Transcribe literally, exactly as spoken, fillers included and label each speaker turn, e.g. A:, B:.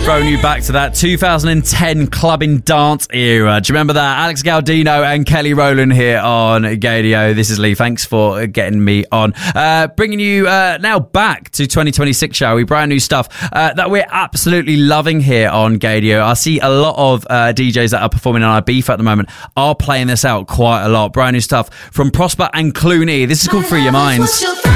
A: Throwing you back to that two thousand ten clubbing dance era. Do you remember that? Alex Gaudino and Kelly Rowland here on Gaydio. This is Lee. Thanks for getting me on. Uh, bringing you uh, now back to twenty twenty-six, shall we? Brand new stuff uh, that we're absolutely loving here on Gaydio. I see a lot of uh, D Js that are performing on Ibiza at the moment are playing this out quite a lot. Brand new stuff from Prosper and Clooney. This is called Free Your Minds.